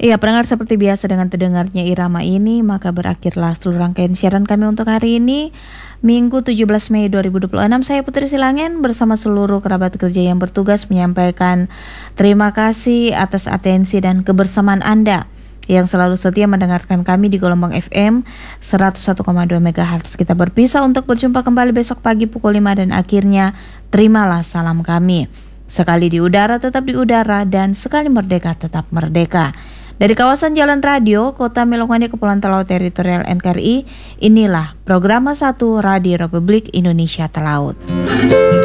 Iya, pendengar, seperti biasa dengan terdengarnya irama ini, maka berakhirlah seluruh rangkaian siaran kami untuk hari ini, Minggu 17 Mei 2026. Saya Putri Silangen bersama seluruh kerabat kerja yang bertugas menyampaikan terima kasih atas atensi dan kebersamaan Anda yang selalu setia mendengarkan kami di gelombang FM 101,2 MHz. Kita berpisah untuk berjumpa kembali besok pagi pukul 5 dan akhirnya terimalah salam kami. Sekali di udara tetap di udara, dan sekali merdeka tetap merdeka. Dari kawasan Jalan Radio, Kota Melongwane, Kepulauan Talaut Teritorial NKRI, inilah Programa 1 Radio Republik Indonesia Talaut.